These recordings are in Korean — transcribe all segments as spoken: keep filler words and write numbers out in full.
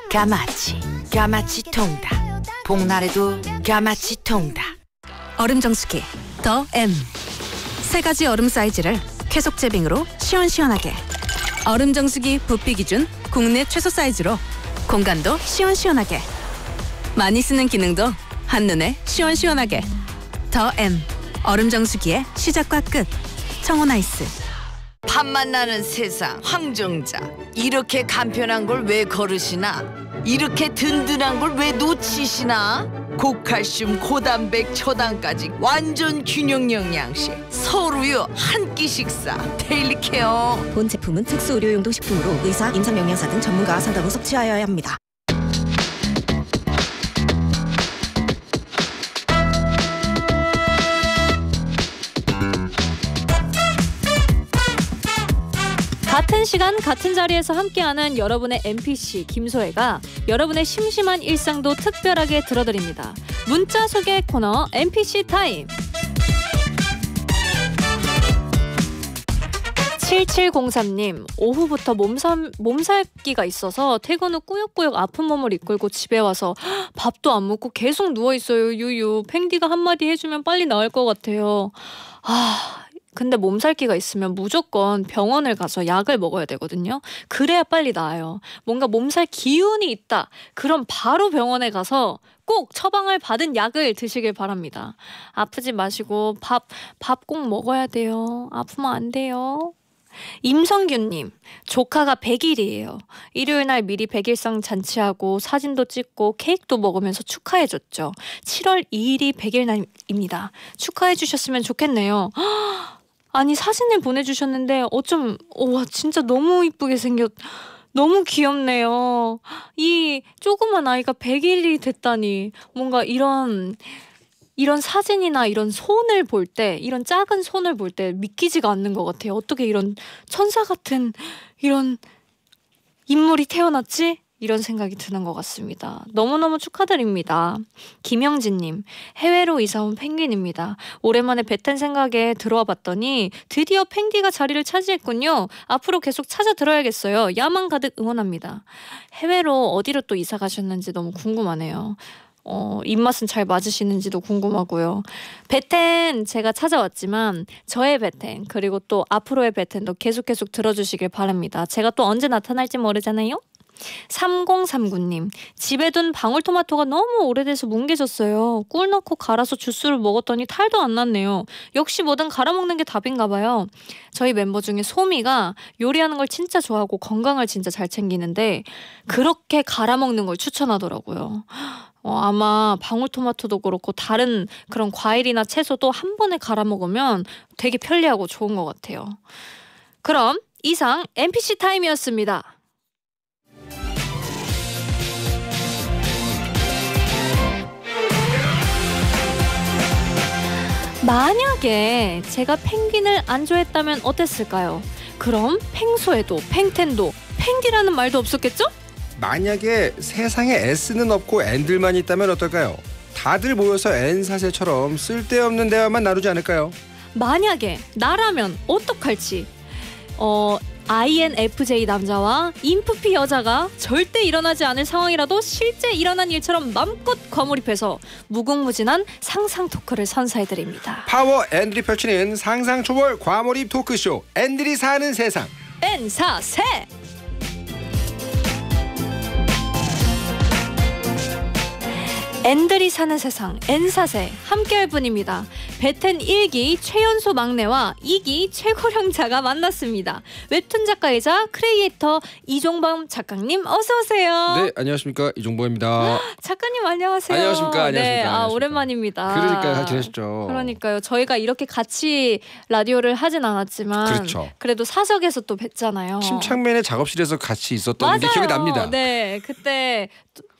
까마치 까마치 통닭, 복날에도 까마치 통닭. 얼음 정수기 더 M. 세 가지 얼음 사이즈를 쾌속 제빙으로 시원시원하게. 얼음 정수기 부피 기준 국내 최소 사이즈로 공간도 시원시원하게, 많이 쓰는 기능도 한눈에 시원시원하게. 더 M. 얼음 정수기의 시작과 끝. 청혼아이스. 밥맛 나는 세상 황정자, 이렇게 간편한 걸 왜 거르시나? 이렇게 든든한 걸 왜 놓치시나? 고칼슘 고단백 초당까지 완전 균형 영양식 서울우유 한 끼 식사 데일리 케어. 본 제품은 특수 의료용도 식품으로 의사, 임상영양사 등 전문가와 상담 후 섭취하여야 합니다. 같은 시간 같은 자리에서 함께하는 여러분의 엠피씨 김소혜가 여러분의 심심한 일상도 특별하게 들어드립니다. 문자 소개 코너 엠피씨 타임. 칠칠공삼 님, 오후부터 몸살, 몸살기가 있어서 퇴근 후 꾸역꾸역 아픈 몸을 이끌고 집에 와서 밥도 안 먹고 계속 누워있어요. 유유. 팽디가 한마디 해주면 빨리 나을 것 같아요. 아... 근데 몸살기가 있으면 무조건 병원을 가서 약을 먹어야 되거든요. 그래야 빨리 나아요. 뭔가 몸살 기운이 있다, 그럼 바로 병원에 가서 꼭 처방을 받은 약을 드시길 바랍니다. 아프지 마시고 밥, 밥 꼭 먹어야 돼요. 아프면 안 돼요. 임성균님, 조카가 백 일이에요. 일요일 날 미리 백일상 잔치하고 사진도 찍고 케이크도 먹으면서 축하해줬죠. 칠월 이일이 백일 날입니다. 축하해 주셨으면 좋겠네요. 아니, 사진을 보내주셨는데 어쩜 와 진짜 너무 이쁘게 생겼, 너무 귀엽네요. 이 조그만 아이가 백일이 됐다니. 뭔가 이런 이런 사진이나 이런 손을 볼 때, 이런 작은 손을 볼 때 믿기지가 않는 것 같아요. 어떻게 이런 천사 같은 이런 인물이 태어났지? 이런 생각이 드는 것 같습니다. 너무너무 축하드립니다. 김영진님, 해외로 이사온 펭귄입니다. 오랜만에 베텐 생각에 들어와 봤더니 드디어 펭디가 자리를 차지했군요. 앞으로 계속 찾아 들어야겠어요. 야망 가득 응원합니다. 해외로 어디로 또 이사 가셨는지 너무 궁금하네요. 어, 입맛은 잘 맞으시는지도 궁금하고요. 베텐 제가 찾아왔지만 저의 베텐, 그리고 또 앞으로의 베텐도 계속 계속 들어주시길 바랍니다. 제가 또 언제 나타날지 모르잖아요. 삼공삼구 님, 집에 둔 방울토마토가 너무 오래돼서 뭉개졌어요. 꿀 넣고 갈아서 주스를 먹었더니 탈도 안 났네요. 역시 뭐든 갈아먹는 게 답인가 봐요. 저희 멤버 중에 소미가 요리하는 걸 진짜 좋아하고 건강을 진짜 잘 챙기는데 그렇게 갈아먹는 걸 추천하더라고요. 어, 아마 방울토마토도 그렇고 다른 그런 과일이나 채소도 한 번에 갈아 먹으면 되게 편리하고 좋은 것 같아요. 그럼 이상 엠피씨 타임이었습니다. 만약에 제가 펭귄을 안 좋아했다면 어땠을까요? 그럼 펭소에도 팽텐도 펭디라는 말도 없었겠죠? 만약에 세상에 S는 없고 N들만 있다면 어떨까요? 다들 모여서 N사세처럼 쓸데없는 대화만 나누지 않을까요? 만약에 나라면 어떡할지. 어, 아이엔에프제이 남자와 인프피 여자가 절대 일어나지 않을 상황이라도 실제 일어난 일처럼 맘껏 과몰입해서 무궁무진한 상상 토크를 선사해드립니다. 파워 N들이 펼치는 상상 초월 과몰입 토크쇼, N들이 사는 세상 N사세. N들이 사는 세상 N사세, 함께할 분입니다. 베텐 일 기 최연소 막내와 이 기 최고령자가 만났습니다. 웹툰 작가이자 크리에이터 이종범 작가님, 어서 오세요. 네, 안녕하십니까, 이종범입니다. 작가님 안녕하세요. 안녕하십니까. 안녕하십니까. 네, 아, 안녕하십니까. 오랜만입니다. 그러니까요, 잘 지내셨죠? 그러니까요. 저희가 이렇게 같이 라디오를 하진 않았지만 그렇죠. 그래도 사석에서 또 뵀잖아요. 침착맨의 작업실에서 같이 있었던 맞아요. 게 기억이 납니다. 네, 그때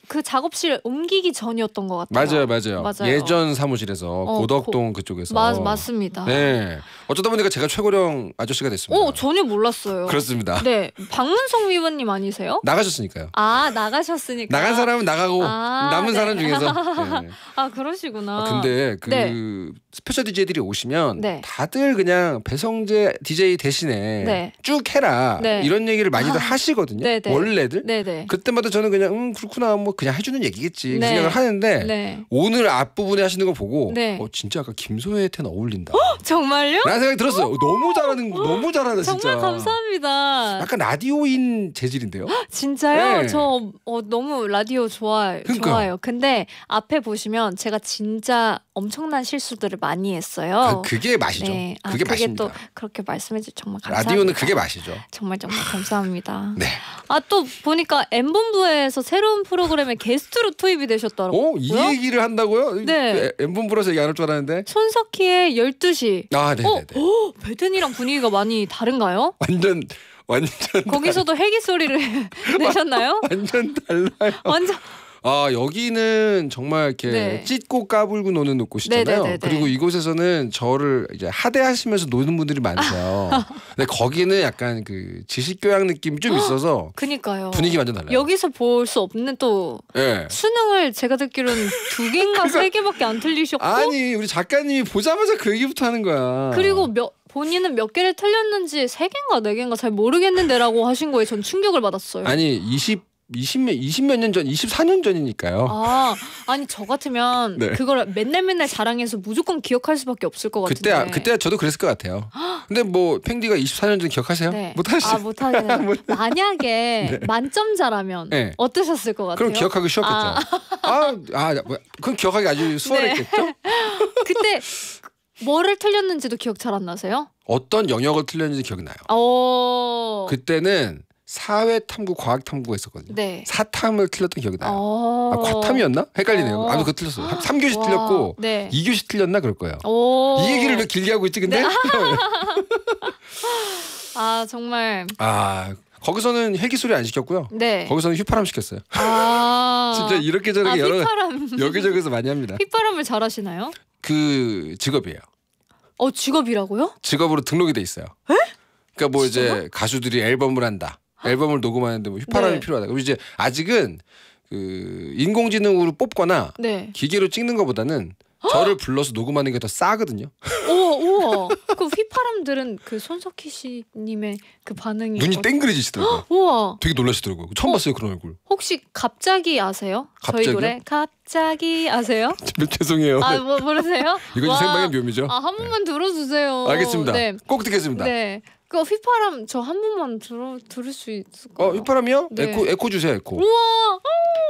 그 작업실 옮기기 전이었던 것 같아요. 맞아요, 맞아요. 맞아요. 예전 사무실에서 어, 고덕동 그쪽에서. 맞 맞습니다. 네. 어쩌다 보니까 제가 최고령 아저씨가 됐습니다. 오 전혀 몰랐어요. 그렇습니다. 네, 박문성 위원님 아니세요? 나가셨으니까요. 아 나가셨으니까. 나간 사람은 나가고 아, 남은 네. 사람 중에서. 네. 아 그러시구나. 아, 근데 그 네. 스페셜 디제이들이 오시면 네. 다들 그냥 배성재 디제이 대신에 네. 쭉 해라 네. 이런 얘기를 많이들 아, 하시거든요. 네네. 원래들. 네네. 그때마다 저는 그냥 음 그렇구나 뭐 그냥 해주는 얘기겠지 그 네. 생각을 하는데 네. 오늘 앞부분에 하시는 거 보고 네. 어, 진짜 아까 김소혜한테는 어울린다 정말요? 라는 생각이 들었어요. 너무 잘하는 너무 잘하다 진짜. 정말 감사합니다. 약간 라디오인 재질인데요. 진짜요? 네. 저 어, 너무 라디오 좋아 그러니까. 좋아요. 근데 앞에 보시면 제가 진짜 엄청난 실수들을 많이 했어요. 그, 그게 맛이죠. 네. 아, 그게 맛입니다. 또 그렇게 말씀해 주셔서 정말 감사합니다. 라디오는 그게 맛이죠. 정말 정말 감사합니다. 네. 아 또 보니까 엠본부에서 새로운 프로그램에 게스트로 투입이 되셨더라고요. 어? 이 얘기를 한다고요? 네. 엠본부라서 얘기 안 할 줄 알았는데. 손석희의 열두 시. 아, 네, 어? 네, 네. 어? 배든이랑 분위기가 많이 다른가요? 완전 완전 거기서도 헬기 소리를 내셨나요? 완전 달라요. 완전 아 여기는 정말 이렇게 네. 찢고 까불고 노는 곳이잖아요. 네네네네. 그리고 이곳에서는 저를 이제 하대하시면서 노는 분들이 많으세요. 근데 거기는 약간 그 지식 교양 느낌이 좀 있어서 그니까요. 분위기 완전 달라요. 여기서 볼 수 없는 또 예. 수능을 제가 듣기로는 두 개인가 세 개밖에 안 틀리셨고 아니 우리 작가님이 보자마자 그 얘기부터 하는 거야. 그리고 몇 본인은 몇 개를 틀렸는지 세 개인가 네 개인가 잘 모르겠는데라고 하신 거에 전 충격을 받았어요. 아니 이십 이십 몇 이십 몇 년 전, 이십사 년 전이니까요. 아, 아니 저 같으면 네. 그걸 맨날 맨날 자랑해서 무조건 기억할 수밖에 없을 것 같은데. 그때 그때 저도 그랬을 것 같아요. 근데 뭐 팽디가 이십사 년 전 기억하세요? 네. 못하시죠? 아, 못하네요. 만약에 만점자라면 네. 어떠셨을 것 같아요? 그럼 기억하기 쉬웠겠죠. 아. 아, 아, 뭐, 그럼 기억하기 아주 수월했겠죠. 그때 뭐를 틀렸는지도 기억 잘 안 나세요? 어떤 영역을 틀렸는지 기억이 나요. 어. 그때는 사회탐구, 과학탐구가 있었거든요. 네. 사탐을 틀렸던 기억이 나요. 어. 아, 과탐이었나? 헷갈리네요. 어. 아, 그거 틀렸어요. 삼 교시 와. 틀렸고 네. 이 교시 틀렸나 그럴 거예요. 오. 이 얘기를 왜 길게 하고 있지 근데? 아 정말. 아 거기서는 헬기 소리 안 시켰고요. 네. 거기서는 휘파람 시켰어요. 아. 진짜 이렇게 저렇게 아, 여러 휘파람. 여기저기서 많이 합니다. 휘파람을 잘하시나요? 그 직업이에요. 어 직업이라고요? 직업으로 등록이 돼 있어요. 에? 그러니까 뭐 이제 가수들이 앨범을 한다. 앨범을 녹음하는데 뭐 휘파람이 네. 필요하다. 그럼 이제 아직은 그 인공지능으로 뽑거나 네. 기계로 찍는 것보다는 저를 불러서 녹음하는 게 더 싸거든요. 우와 우와. 그 휘파람들은 그 손석희 씨님의 그 반응이. 눈이 어- 땡그레지시더라고요. 우와. 되게 놀라시더라고요. 처음 어? 봤어요 그런 얼굴. 혹시 갑자기 아세요? 갑자기요? 저희 노래 갑자기 아세요? 죄송해요. 아 뭐, 모르세요? 이건 와. 생방의 묘미죠. 아 한 번만 들어주세요. 알겠습니다. 네. 꼭 듣겠습니다. 네. 그 휘파람 저 한 번만 들어 들을 수 있을까요? 어 휘파람이요? 네. 에코 에코 주세요 에코. 우와.